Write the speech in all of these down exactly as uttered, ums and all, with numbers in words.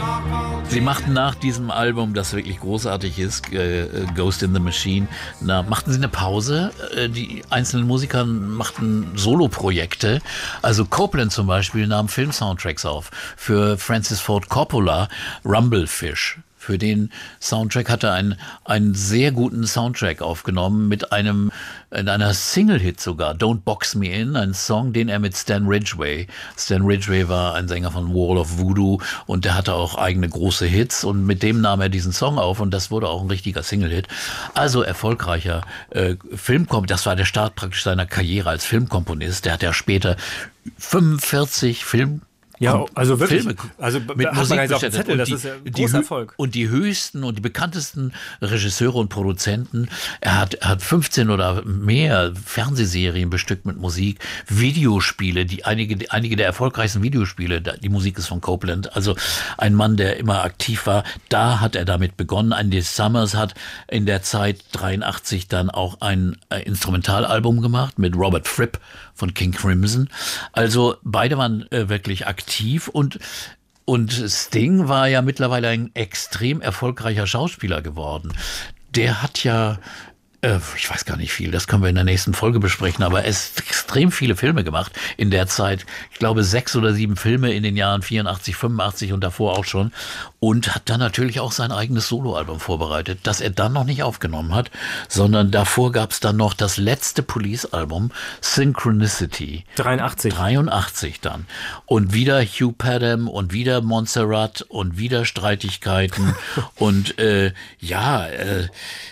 Sie machten nach diesem Album, das wirklich großartig ist, äh, Ghost in the Machine, na, machten sie eine Pause. Äh, die einzelnen Musiker machten Soloprojekte. Also Copeland zum Beispiel nahm Film-Soundtracks auf. Für Francis Ford Coppola Rumblefish. Für den Soundtrack hat er einen, einen sehr guten Soundtrack aufgenommen mit einem, in einer Single-Hit sogar, Don't Box Me In, ein Song, den er mit Stan Ridgway, Stan Ridgway war ein Sänger von Wall of Voodoo und der hatte auch eigene große Hits und mit dem nahm er diesen Song auf und das wurde auch ein richtiger Single-Hit. Also erfolgreicher äh, Filmkomponist, das war der Start praktisch seiner Karriere als Filmkomponist. Der hat ja später fünfundvierzig Film Ja, also wirklich. Filme also mit hat Musik man gar nicht auf dem bestattet. Zettel, Und das die, ist ja ein die großer hö- Erfolg. Und die höchsten und die bekanntesten Regisseure und Produzenten. Er hat, er hat fünfzehn oder mehr Fernsehserien bestückt mit Musik, Videospiele, die einige, einige der erfolgreichsten Videospiele, die Musik ist von Copeland. Also ein Mann, der immer aktiv war. Da hat er damit begonnen. Andy Summers hat in der Zeit dreiundachtzig dann auch ein äh, Instrumentalalbum gemacht mit Robert Fripp von King Crimson. Also beide waren äh, wirklich aktiv und und Sting war ja mittlerweile ein extrem erfolgreicher Schauspieler geworden. Der hat ja, äh, ich weiß gar nicht viel, das können wir in der nächsten Folge besprechen, aber er hat extrem viele Filme gemacht in der Zeit. Ich glaube sechs oder sieben Filme in den Jahren vierundachtzig, fünfundachtzig und davor auch schon. Und hat dann natürlich auch sein eigenes Soloalbum vorbereitet, das er dann noch nicht aufgenommen hat, sondern davor gab es dann noch das letzte Police-Album, Synchronicity. dreiundachtzig. dreiundachtzig dann. Und wieder Hugh Padgham und wieder Montserrat und wieder Streitigkeiten. und äh, ja, äh,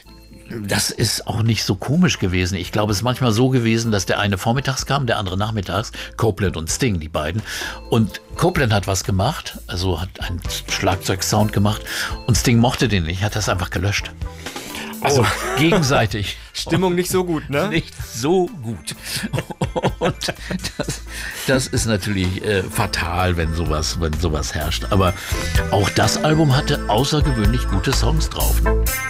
das ist auch nicht so komisch gewesen. Ich glaube, es ist manchmal so gewesen, dass der eine vormittags kam, der andere nachmittags. Copeland und Sting, die beiden. Und Copeland hat was gemacht, also hat einen Schlagzeugsound gemacht. Und Sting mochte den nicht, hat das einfach gelöscht. Also oh. gegenseitig. Stimmung nicht so gut, ne? Nicht so gut. Und das, das ist natürlich äh, fatal, wenn sowas, wenn sowas herrscht. Aber auch das Album hatte außergewöhnlich gute Songs drauf.